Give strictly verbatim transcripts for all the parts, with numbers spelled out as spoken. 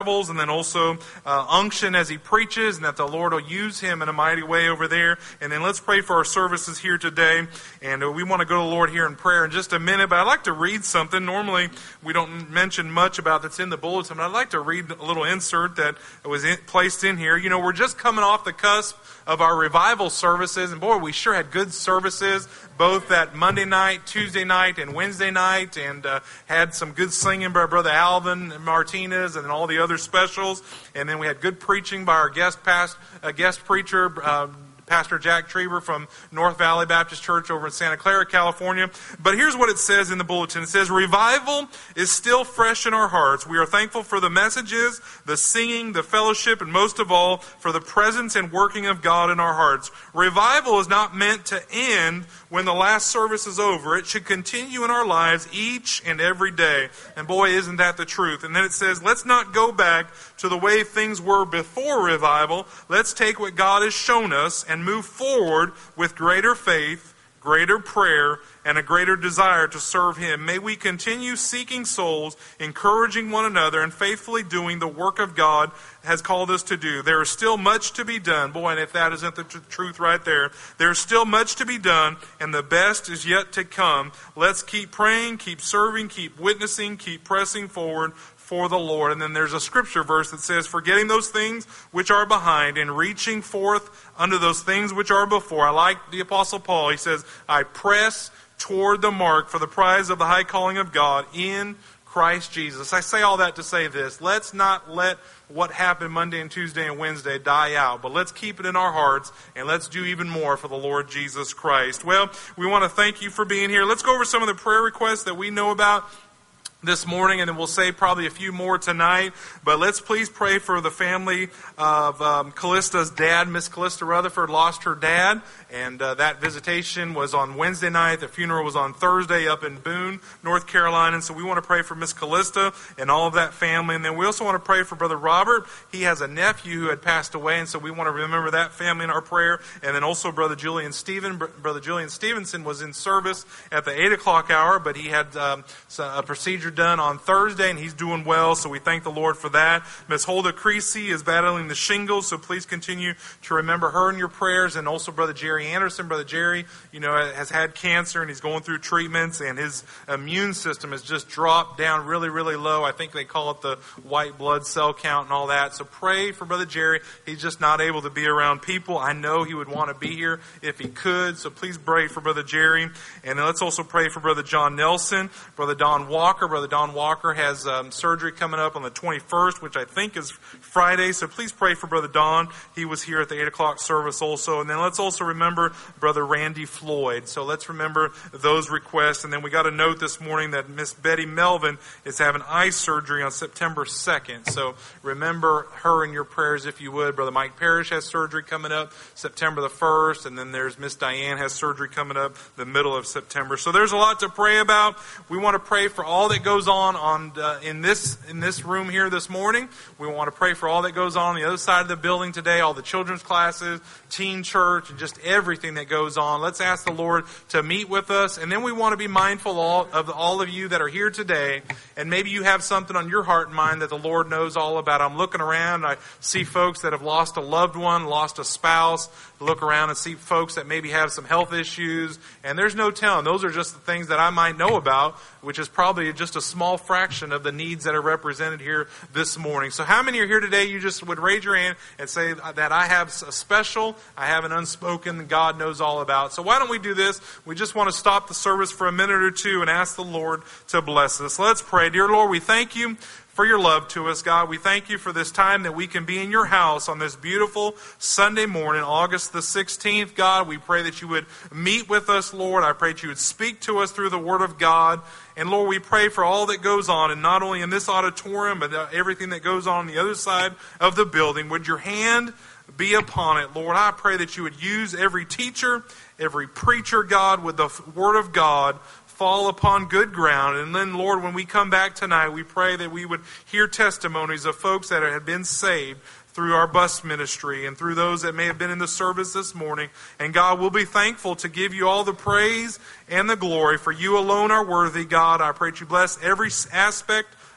and then also uh, unction as he preaches, and that the Lord will use him in a mighty way over there. And then let's pray for our services here today. And uh, we want to go to the Lord here in prayer in just a minute, but I'd like to read something. Normally, we don't mention much about that's in the bulletin, but I'd like to read a little insert that was in, placed in here. You know, we're just coming off the cusp of our revival services, and boy, we sure had good services, both that Monday night, Tuesday night, and Wednesday night, and uh, had some good singing by Brother Alvin Martinez and all the other specials, and then we had good preaching by our guest past, uh, guest preacher, uh, Pastor Jack Trieber from North Valley Baptist Church over in Santa Clara, California. But here's what it says in the bulletin. It says, revival is still fresh in our hearts. We are thankful for the messages, the singing, the fellowship, and most of all, for the presence and working of God in our hearts. Revival is not meant to end when the last service is over. It should continue in our lives each and every day. And boy, isn't that the truth. And then it says, let's not go back to the way things were before revival. Let's take what God has shown us and move forward with greater faith, greater prayer, and a greater desire to serve Him. May we continue seeking souls, encouraging one another, and faithfully doing the work of God has called us to do. There is still much to be done. Boy, and if that isn't the tr- truth right there, there's still much to be done, and the best is yet to come. Let's keep praying, keep serving, keep witnessing, keep pressing forward for the Lord. And then there's a scripture verse that says, forgetting those things which are behind and reaching forth unto those things which are before. I like the Apostle Paul. He says, I press toward the mark for the prize of the high calling of God in Christ Jesus. I say all that to say this. Let's not let what happened Monday and Tuesday and Wednesday die out, but let's keep it in our hearts, and let's do even more for the Lord Jesus Christ. Well, we want to thank you for being here. Let's go over some of the prayer requests that we know about this morning, and then we'll say probably a few more tonight. But let's please pray for the family of um, Callista's dad. Miss Callista Rutherford lost her dad, and uh, that visitation was on Wednesday night. The funeral was on Thursday up in Boone, North Carolina. And so we want to pray for Miss Callista and all of that family. And then we also want to pray for Brother Robert. He has a nephew who had passed away, and so we want to remember that family in our prayer. And then also Brother Julian Stephen. Brother Julian Stevenson was in service at the eight o'clock hour, but he had um, a procedure done on Thursday, and he's doing well, so we thank the Lord for that. Miss Hulda Creasy is battling the shingles, so please continue to remember her in your prayers. And also Brother Jerry Anderson. Brother Jerry, you know, has had cancer, and he's going through treatments, and his immune system has just dropped down really, really low. I think they call it the white blood cell count and all that. So pray for Brother Jerry. He's just not able to be around people. I know he would want to be here if he could, so please pray for Brother Jerry. And then let's also pray for Brother John Nelson, Brother Don Walker. Brother Don Walker has um, surgery coming up on the twenty-first, which I think is Friday. So please pray for Brother Don. He was here at the eight o'clock service also. And then let's also remember Brother Randy Floyd. So let's remember those requests. And then we got a note this morning that Miss Betty Melvin is having eye surgery on September second. So remember her in your prayers if you would. Brother Mike Parrish has surgery coming up September the first. And then there's Miss Diane has surgery coming up the middle of September. So there's a lot to pray about. We want to pray for all that goes on on uh, in this in this room here this morning. We want to pray for all that goes on on the other side of the building today, all the children's classes, teen church, and just everything that goes on. Let's ask the Lord to meet with us. And then we want to be mindful all of all of you that are here today, and maybe you have something on your heart and mind that the Lord knows all about. I'm looking around, I see folks that have lost a loved one, lost a spouse. Look around and see folks that maybe have some health issues, and there's no telling. Those are just the things that I might know about, which is probably just a small fraction of the needs that are represented here this morning. So how many are here today, you just would raise your hand and say that I have a special, I have an unspoken, God knows all about. So why don't we do this? We just want to stop the service for a minute or two and ask the Lord to bless us. Let's pray. Dear Lord, we thank you for your love to us, God. We thank you for this time that we can be in your house on this beautiful Sunday morning, August the sixteenth. God, we pray that you would meet with us, Lord. I pray that you would speak to us through the Word of God. And Lord, we pray for all that goes on, and not only in this auditorium, but everything that goes on on the other side of the building. Would your hand be upon it, Lord? I pray that you would use every teacher, every preacher, God, with the Word of God, fall upon good ground. And then, Lord, when we come back tonight, we pray that we would hear testimonies of folks that have been saved through our bus ministry and through those that may have been in the service this morning. And God, we'll be thankful to give you all the praise and the glory, for you alone are worthy, God. I pray that you bless every aspect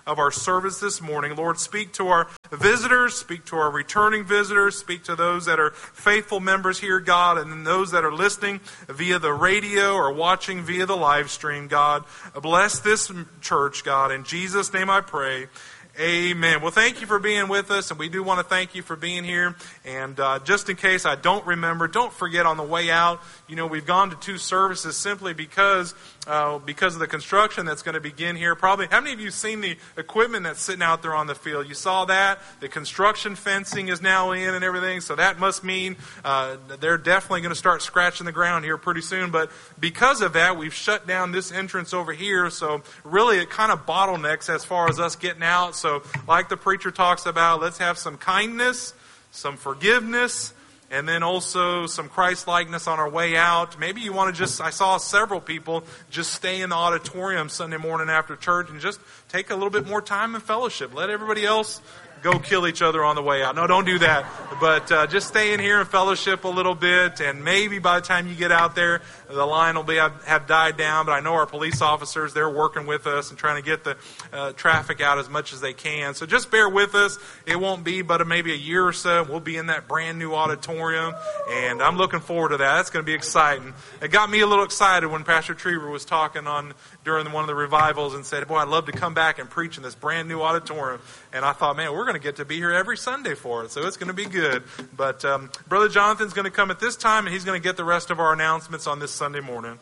of our service this morning. Lord, speak to our visitors, speak to our returning visitors, speak to those that are faithful members here, God, and then those that are listening via the radio or watching via the live stream, God. Bless this church, God. In Jesus' name I pray. Amen. Well, thank you for being with us, and we do want to thank you for being here. And uh, just in case I don't remember, don't forget on the way out, you know, we've gone to two services simply because uh, because of the construction that's going to begin here. Probably, how many of you seen the equipment that's sitting out there on the field? You saw that? The construction fencing is now in and everything, so that must mean uh, they're definitely going to start scratching the ground here pretty soon. But because of that, we've shut down this entrance over here, so really it kind of bottlenecks as far as us getting out. So So like the preacher talks about, let's have some kindness, some forgiveness, and then also some Christ-likeness on our way out. Maybe you want to just, I saw several people just stay in the auditorium Sunday morning after church and just take a little bit more time in fellowship. Let everybody else go kill each other on the way out. No, don't do that. But uh, just stay in here and fellowship a little bit, and maybe by the time you get out there, the line will be have, have died down. But I know our police officers, they're working with us and trying to get the uh, traffic out as much as they can. So just bear with us. It won't be but a, maybe a year or so. We'll be in that brand new auditorium, and I'm looking forward to that. That's going to be exciting. It got me a little excited when Pastor Triever was talking on during one of the revivals and said, boy, I'd love to come back and preach in this brand new auditorium. And I thought, man, we're going to get to be here every Sunday for it, so it's going to be good. But um, Brother Jonathan's going to come at this time, and he's going to get the rest of our announcements on this Sunday morning.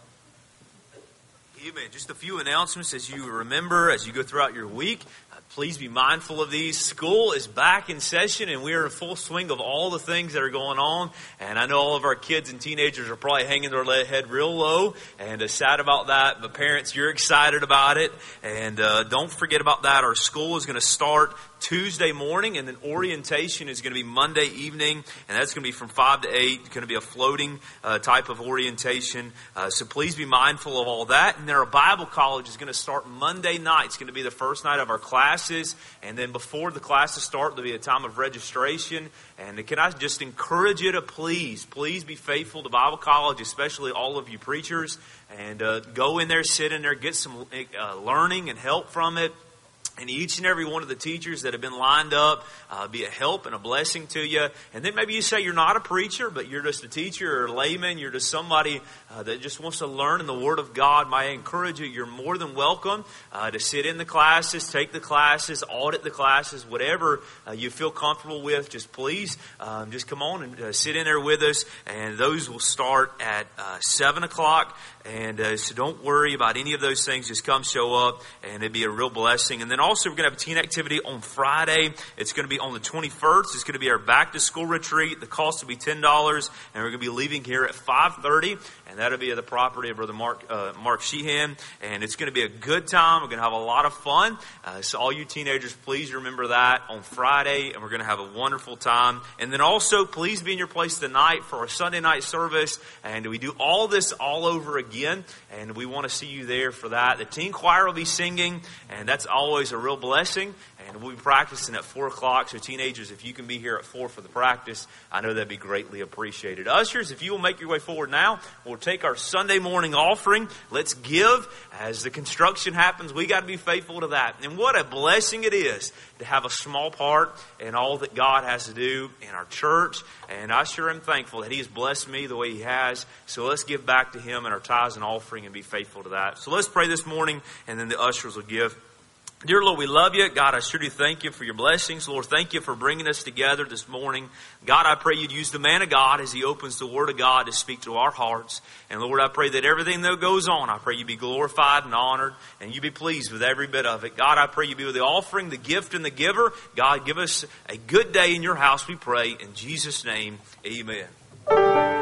Amen. Just a few announcements as you remember, as you go throughout your week. Uh, please be mindful of these. School is back in session, and we are in full swing of all the things that are going on. And I know all of our kids and teenagers are probably hanging their head real low and uh, sad about that. But parents, you're excited about it. And uh, don't forget about that. Our school is going to start Tuesday morning, and then orientation is going to be Monday evening, and that's going to be from five to eight. It's going to be a floating uh, type of orientation. Uh, so please be mindful of all that. And then our Bible college is going to start Monday night. It's going to be the first night of our classes, and then before the classes start, there'll be a time of registration. And can I just encourage you to please, please be faithful to Bible college, especially all of you preachers, and uh, go in there, sit in there, get some uh, learning and help from it. And each and every one of the teachers that have been lined up uh, be a help and a blessing to you. And then maybe you say you're not a preacher, but you're just a teacher or a layman. You're just somebody uh, that just wants to learn in the Word of God. May I encourage you, you're more than welcome uh, to sit in the classes, take the classes, audit the classes, whatever uh, you feel comfortable with. Just please, um, just come on and uh, sit in there with us. And those will start at uh, seven o'clock. And uh, so don't worry about any of those things. Just come show up, and it'd be a real blessing. And then also we're going to have a teen activity on Friday. It's going to be on the twenty-first. It's going to be our back-to-school retreat. The cost will be ten dollars, and we're going to be leaving here at five thirty. And that'll be at the property of Brother Mark uh, Mark Sheehan. And it's going to be a good time. We're going to have a lot of fun. Uh, so all you teenagers, please remember that on Friday, and we're going to have a wonderful time. And then also, please be in your place tonight for our Sunday night service. And we do all this all over again, and we want to see you there for that. The teen choir will be singing, and that's always a real blessing. And we'll be practicing at four o'clock. So teenagers, if you can be here at four for the practice, I know that'd be greatly appreciated. Ushers, if you will make your way forward now, we'll take our Sunday morning offering. Let's give. As the construction happens, we got to be faithful to that. And what a blessing it is to have a small part in all that God has to do in our church. And I sure am thankful that He has blessed me the way He has. So let's give back to Him in our tithes and offering and be faithful to that. So let's pray this morning, and then the ushers will give. Dear Lord, we love you. God, I sure do thank you for your blessings. Lord, thank you for bringing us together this morning. God, I pray you'd use the man of God as he opens the Word of God to speak to our hearts. And Lord, I pray that everything that goes on, I pray you be glorified and honored, and you be pleased with every bit of it. God, I pray you be with the offering, the gift, and the giver. God, give us a good day in your house, we pray. In Jesus' name, amen.